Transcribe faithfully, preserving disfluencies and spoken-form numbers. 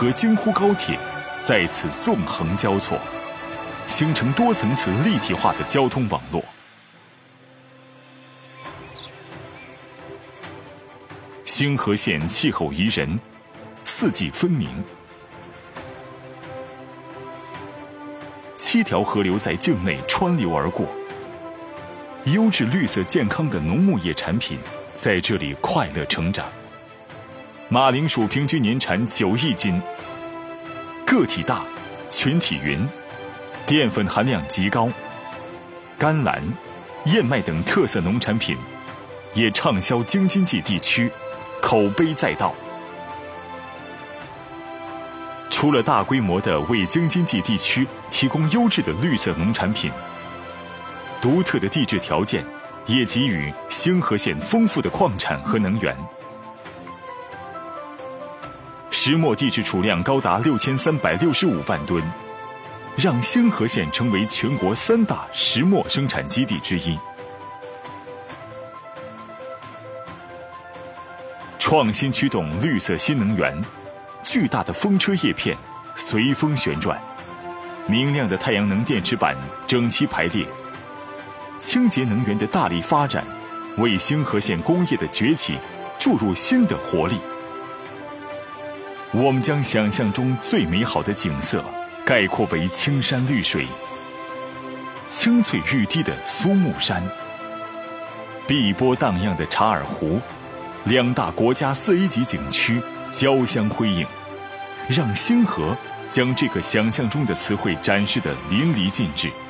和京沪高铁在此纵横交错，形成多层次立体化的交通网络。兴和县气候宜人，四季分明，七条河流在境内穿流而过，优质绿色健康的农牧业产品在这里快乐成长。马铃薯平均年产九亿斤，个体大，群体匀，淀粉含量极高。甘蓝、燕麦等特色农产品也畅销京津冀地区，口碑载道。除了大规模的为京津冀地区提供优质的绿色农产品，独特的地质条件也给予兴和县丰富的矿产和能源。石墨地质储量高达六千三百六十五万吨，让兴和县成为全国三大石墨生产基地之一。创新驱动绿色新能源，巨大的风车叶片随风旋转，明亮的太阳能电池板整齐排列，清洁能源的大力发展，为兴和县工业的崛起注入新的活力。我们将想象中最美好的景色概括为青山绿水、青翠欲滴的苏木山、碧波荡漾的察尔湖，两大国家四 A 级景区交相辉映，让兴和将这个想象中的词汇展示得淋漓尽致。